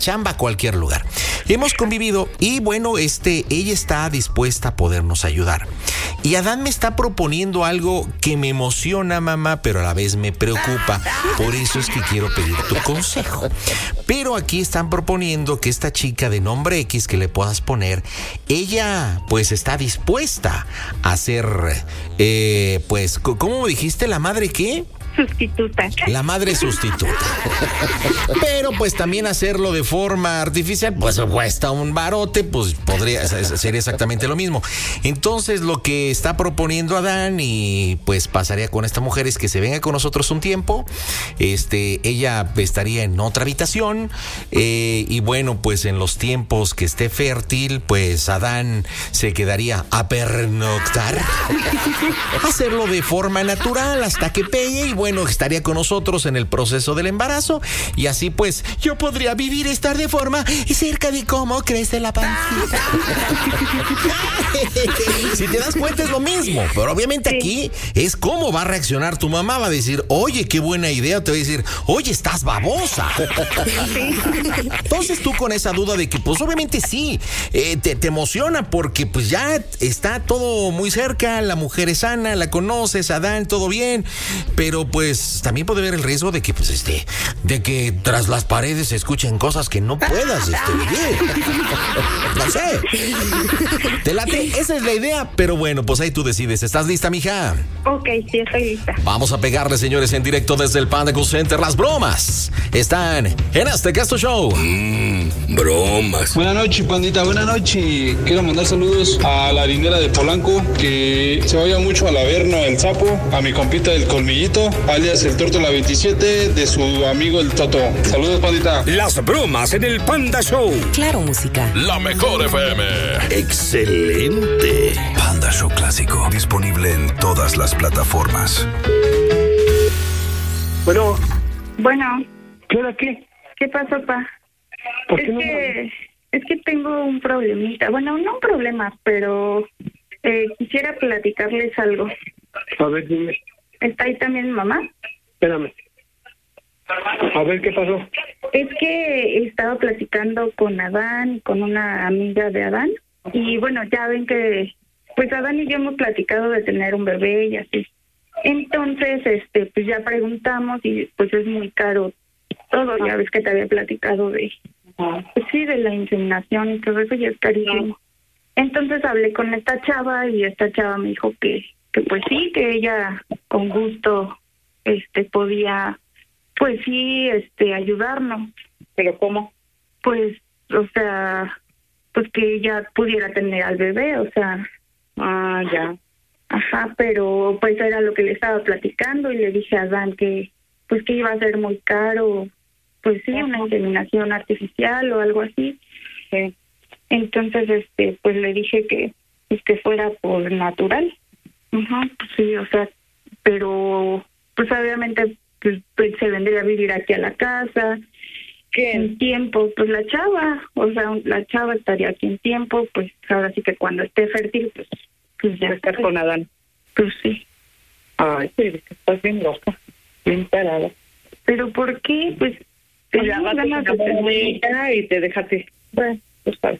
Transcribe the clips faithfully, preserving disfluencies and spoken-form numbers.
chamba, a cualquier lugar. Hemos convivido y bueno, este, ella está dispuesta a podernos ayudar. Y Adán me está proponiendo algo que me emociona, mamá, pero a la vez me preocupa. Por eso es que quiero pedir tu consejo. Pero aquí están proponiendo que esta chica de nombre X que le puedas poner, ella pues está dispuesta a ser, eh, pues, ¿cómo dijiste? ¿La madre qué? Sustituta. La madre sustituta. Pero pues también hacerlo de forma artificial, pues cuesta un barote, pues podría ser exactamente lo mismo. Entonces lo que está proponiendo Adán y pues pasaría con esta mujer es que se venga con nosotros un tiempo. Este, ella estaría en otra habitación eh, y bueno, pues en los tiempos que esté fértil, pues Adán se quedaría a pernoctar. Hacerlo de forma natural hasta que pegue y bueno, estaría con nosotros en el proceso del embarazo y así pues yo podría vivir, estar de forma cerca de cómo crece la pancita. Si te das cuenta es lo mismo, pero obviamente sí. Aquí es cómo va a reaccionar tu mamá. Va a decir, oye, qué buena idea, o te va a decir, oye, estás babosa. Sí. Entonces tú con esa duda de que pues obviamente sí, eh, te, te emociona porque pues ya está todo muy cerca, la mujer es sana, la conoces, Adán, todo bien, pero pues también puede haber el riesgo de que pues este de que tras las paredes se escuchen cosas que no puedas este, vivir. No sé. ¿Te late? Esa es la idea, pero bueno, pues ahí tú decides. ¿Estás lista, mija? Ok, sí, estoy lista. Vamos a pegarle, señores, en directo desde el Panda Cool Center. Las bromas están en este Casto Show. Mmm, bromas. Buenas noches, pandita, buenas noches. Quiero mandar saludos a la harinera de Polanco, que se vaya mucho al Averno, el Sapo, a mi compita del Colmillito, alias el Torto la veintisiete, de su amigo el Toto. Saludos, pandita. Las bromas en el Panda Show. Claro, música. La mejor F M. Excelente. Panda Show Clásico, disponible en todas las plataformas. Bueno. Bueno. ¿Qué era qué? ¿Qué pasó, pa? ¿Por es qué no que me... es que tengo un problemita. Bueno, no un problema, pero eh, quisiera platicarles algo. A ver, dime. ¿Está ahí también mi mamá? Espérame. A ver, ¿qué pasó? Es que he estado platicando con Adán, con una amiga de Adán, y bueno, ya ven que, pues Adán y yo hemos platicado de tener un bebé y así. Entonces, este, pues ya preguntamos y pues es muy caro todo, ya ves que te había platicado de, pues sí, de la inseminación y todo eso, ya es carísimo. Entonces hablé con esta chava y esta chava me dijo que, que pues sí, que ella con gusto, este, podía... Pues sí, este, ayudarnos. ¿Pero cómo? Pues, o sea, pues que ella pudiera tener al bebé, o sea. Ah, ya. Ajá, pero pues era lo que le estaba platicando y le dije a Dan que, pues que iba a ser muy caro, pues sí, una inseminación artificial o algo así. Sí. Entonces, este, pues le dije que, pues que fuera por natural. Ajá, pues sí, o sea, pero, pues obviamente... Pues, pues se vendría a vivir aquí a la casa. ¿Quién? En tiempo, pues la chava, o sea, la chava estaría aquí en tiempo, pues ahora sí que cuando esté fértil, pues, pues ya estar con Adán. Pues sí. Ay, sí, estás bien loca, bien parada. ¿Pero por qué? Pues, pues ya vas a tener y te dejaste. Bueno, pues sabes.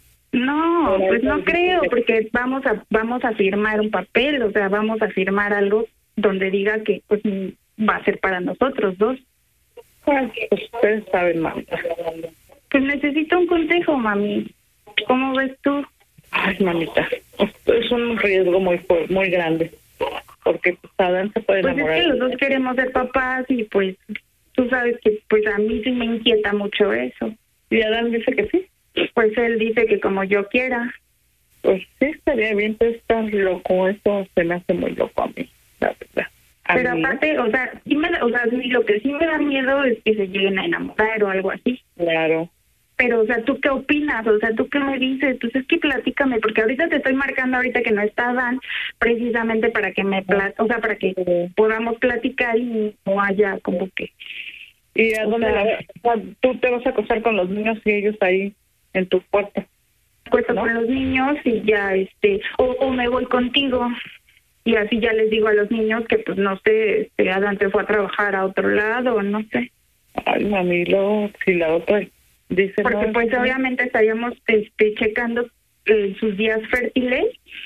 No, pues no creo, porque vamos a vamos a firmar un papel, o sea, vamos a firmar algo donde diga que, pues, va a ser para nosotros dos. Pues ustedes saben, mami. Pues necesito un consejo, mami. ¿Cómo ves tú? Ay, mamita, es un riesgo muy muy grande, porque pues, Adán se puede pues enamorar. Pues es que los dos queremos ser papás y pues tú sabes que pues a mí sí me inquieta mucho eso. ¿Y Adán dice que sí? Pues él dice que como yo quiera. Pues sí, estaría bien, pero estás loco, eso se me hace muy loco a mí, la verdad. Pero aparte, o sea, sí me, o sea, sí, lo que sí me da miedo es que se lleguen a enamorar o algo así. Claro. Pero, o sea, ¿tú qué opinas? O sea, ¿tú qué me dices? Pues es que platícame, porque ahorita te estoy marcando ahorita que no está Dan, precisamente para que me, plat o sea, para que podamos platicar y no haya como que... ¿Y a dónde sea, la, tú te vas a acostar con los niños y ellos ahí en tu puerta? Acuesto ¿no? con los niños y ya, este, o, o me voy contigo. Y así ya les digo a los niños que, pues, no sé, este, Adán se fue a trabajar a otro lado, no sé. Ay, mami, luego, si la otra Dice, porque no, pues no. obviamente estaríamos este, checando eh, sus días fértiles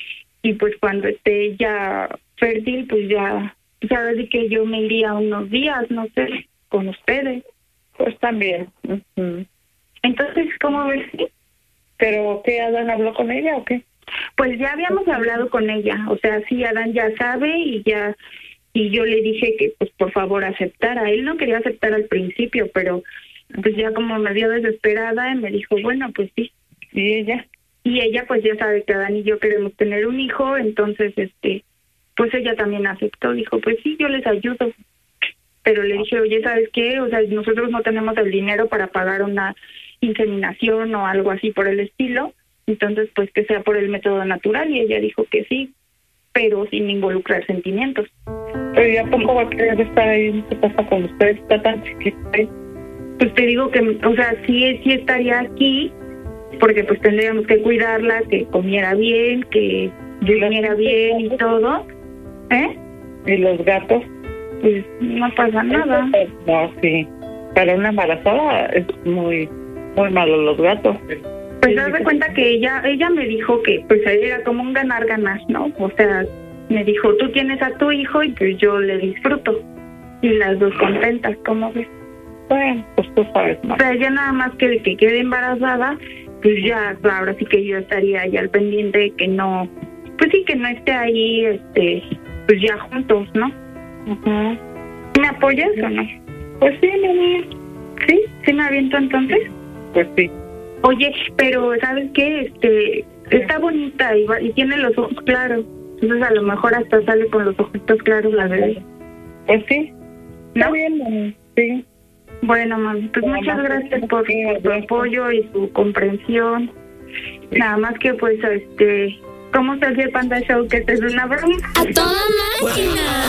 y pues cuando esté ya fértil, pues ya, sabes de que yo me iría unos días, no sé, con ustedes. Pues también. Uh-huh. Entonces, ¿cómo ves? ¿Pero qué, Adán habló con ella o qué? Pues ya habíamos hablado con ella, o sea, sí, Adán ya sabe y ya, y yo le dije que pues por favor aceptara. Él no quería aceptar al principio, pero pues ya como me vio desesperada y me dijo, bueno, pues sí. ¿Y ella? Y ella pues ya sabe que Adán y yo queremos tener un hijo, entonces este, pues ella también aceptó, dijo, pues sí, yo les ayudo. Pero le dije, oye, ¿sabes qué? O sea, nosotros no tenemos el dinero para pagar una inseminación o algo así por el estilo, entonces pues que sea por el método natural. Y ella dijo que sí, pero sin involucrar sentimientos. Pero ¿y a poco va a querer estar ahí en su casa con ustedes? Está tan chiquita. Pues te digo que, o sea, sí, sí estaría aquí, porque pues tendríamos que cuidarla, que comiera bien, que durmiera bien y todo. ¿Eh? ¿Y los gatos? Pues no pasa nada. No, sí. Para una embarazada es muy, muy malo los gatos. Pues haz de cuenta que ella, ella me dijo que pues era como un ganar-ganar, ¿no? O sea, me dijo, tú tienes a tu hijo y pues yo le disfruto. Y las dos contentas, ¿cómo ves? Bueno, pues tú sabes más. O sea, ya nada más que de que quede embarazada, pues ya, ahora sí que yo estaría ya al pendiente de que no, pues sí, que no esté ahí, este, pues ya juntos, ¿no? Uh-huh. ¿Me apoyas o no? Pues sí, mi niña. ¿Sí? ¿Sí me aviento entonces? Pues sí. Oye, pero ¿sabes qué? Este, está bonita y, va, y tiene los ojos claros. Entonces a lo mejor hasta sale con los ojitos claros la bebé. Pues sí. Está ¿No? bien, mami. Sí. Bueno, mami, pues muchas gracias por, por tu apoyo y tu comprensión. Nada más que pues, este, ¿cómo está el Panda Show? Que te es una broma. ¡A toda máquina!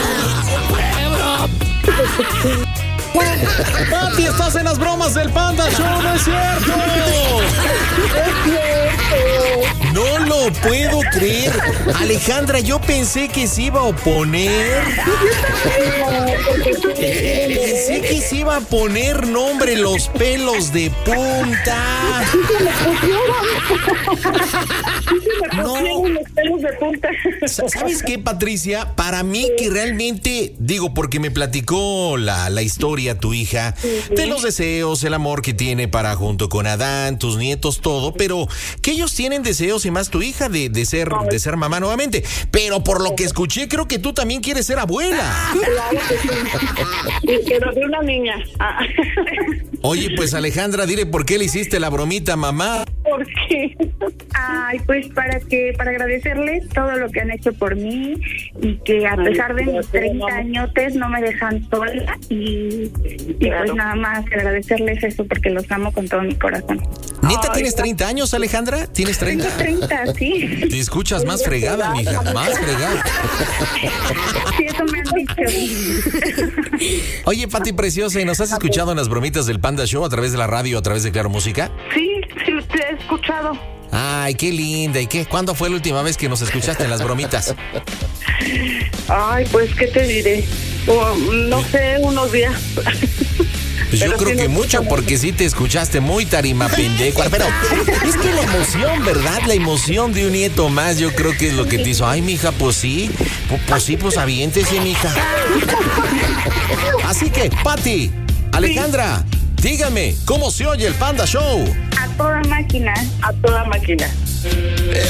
Papi, estás en las bromas del Panda Show, ¿no es cierto? No lo puedo creer. Alejandra, yo pensé que se iba a oponer. Pensé que se iba a poner nombre los pelos de punta. No. Los pelos de punta. ¿Sabes qué, Patricia? Para mí que realmente, digo, porque me platicó la, la historia tu hija, de los deseos, el amor que tiene para junto con Adán, tus nietos, todo, pero que ellos tienen deseos y más tu hija de, de ser de ser mamá nuevamente. Pero por lo que escuché, creo que tú también quieres ser abuela. Claro que sí. Pero de una niña. Ah. Oye, pues Alejandra, dile por qué le hiciste la bromita, mamá. ¿Por qué? Ay, pues para que para agradecerles todo lo que han hecho por mí y que a pesar de mis treinta añotes no me dejan sola y, y pues nada más agradecerles eso porque los amo con todo mi corazón. ¿Neta tienes treinta años, Alejandra? ¿Tienes treinta? Tengo treinta, sí. Te escuchas más fregada, mija, más fregada. Sí, eso me han dicho. Oye, Pati Preciosa, ¿y nos has escuchado en las bromitas del Panda Show a través de la radio, a través de Claro Música? Sí, sí, te he escuchado. Ay, qué linda. ¿Y qué? ¿Cuándo fue la última vez que nos escuchaste en las bromitas? Ay, pues, ¿qué te diré? Oh, no sé, unos días. Pues yo Pero creo sí que nos mucho, escuchamos. porque sí te escuchaste muy tarima pendejo. Pero es que la emoción, ¿verdad? La emoción de un nieto más, yo creo que es lo que te hizo. Ay, mija, pues sí. Pues, pues sí, pues aviéntese, mija. Así que, Pati, Alejandra, díganme, ¿cómo se oye el Panda Show? A toda máquina. A toda máquina.